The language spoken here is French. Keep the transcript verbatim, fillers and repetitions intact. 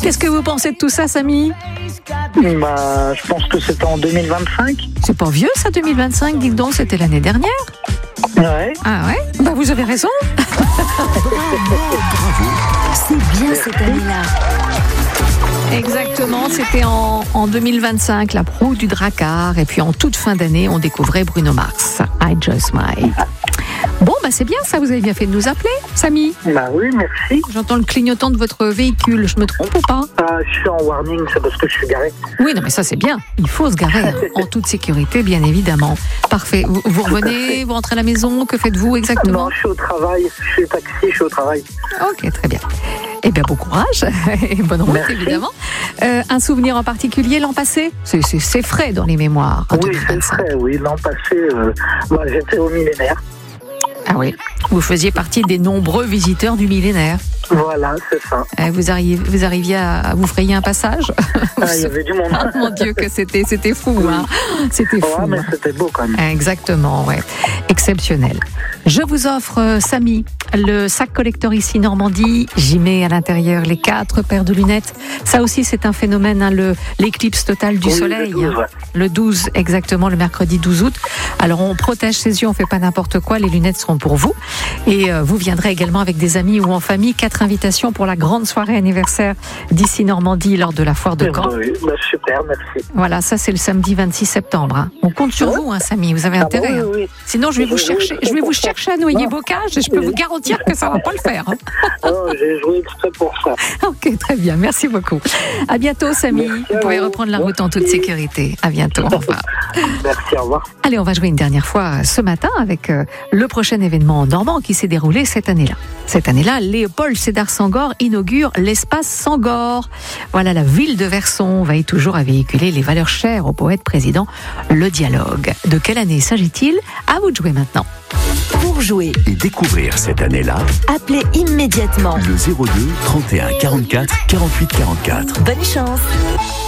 Qu'est-ce que vous pensez de tout ça, Samy? Bah, je pense que c'était en deux mille vingt-cinq. C'est pas vieux ça, deux mille vingt-cinq, dites donc, c'était l'année dernière. Ouais. Ah ouais? Bah vous avez raison. C'est bien cette année-là. Exactement, c'était en, en deux mille vingt-cinq, la proue du Drakkar. Et puis en toute fin d'année, on découvrait Bruno Mars, I Just Smile. Bon, bah c'est bien ça, vous avez bien fait de nous appeler, Samy. Bah oui, merci. J'entends le clignotant de votre véhicule, je me trompe ou pas? Ah, je suis en warning, c'est parce que je suis garé. Oui, non mais ça c'est bien, il faut se garer, hein, en toute sécurité bien évidemment. Parfait, vous, vous revenez, vous rentrez à la maison, que faites-vous exactement? Non, je suis au travail, je suis taxi, je suis au travail. Ok, très bien. Eh bien, bon courage et bonne route, Merci. évidemment. Euh, un souvenir en particulier l'an passé? C'est, c'est, c'est frais dans les mémoires. En Oui, deux mille c'est vingt-cinq. vrai, oui. L'an passé, euh, bah, j'étais au millénaire. Ah oui, vous faisiez partie des nombreux visiteurs du millénaire. Voilà, c'est ça. Euh, vous, arriviez, vous arriviez à vous frayer un passage? Ah, il y avait du monde. Ah, mon Dieu, que c'était, c'était fou, hein. C'était fou. Ouais, mais hein. c'était beau quand même. Exactement, ouais. Exceptionnel. Je vous offre, euh, Samy, le sac collector ici Normandie. J'y mets à l'intérieur les quatre paires de lunettes. Ça aussi, c'est un phénomène, hein, le, l'éclipse totale du Oui, le soleil. douze, ouais. Le douze, exactement, le mercredi douze août. Alors, on protège ses yeux, on fait pas n'importe quoi. Les lunettes seront pour vous. Et euh, vous viendrez également avec des amis ou en famille. Quatre invitations pour la grande soirée anniversaire d'ici Normandie lors de la foire de Caen. Oui, bah, super, merci. Voilà, ça c'est le samedi vingt-six septembre. hein. On compte sur vous, hein, Samy, vous avez Ah, intérêt. bah, hein. oui, oui. Sinon, je vais vous Oui, oui, chercher, oui, je vais vous oui. chercher à Noyer-Bocage et je peux vous garantir que ça va pas le faire. hein. Oh, j'ai joué exprès pour ça. Ok, très bien, merci beaucoup. À bientôt, Samy. Merci à Vous pouvez vous. reprendre la route en toute Merci. sécurité. À bientôt. Au revoir. Merci, au revoir. Allez, on va jouer une dernière fois ce matin avec euh, le prochain événement normand qui s'est déroulé cette année-là. Cette année-là, Léopold Sédar Senghor inaugure l'espace Senghor. Voilà, la ville de Verson veille toujours à véhiculer les valeurs chères au poète président, le dialogue. De quelle année s'agit-il? À vous de jouer maintenant. Pour jouer, Et découvrir cette année-là, appelez immédiatement. le zéro deux trente et un quarante-quatre quarante-huit quarante-quatre. Bonne chance.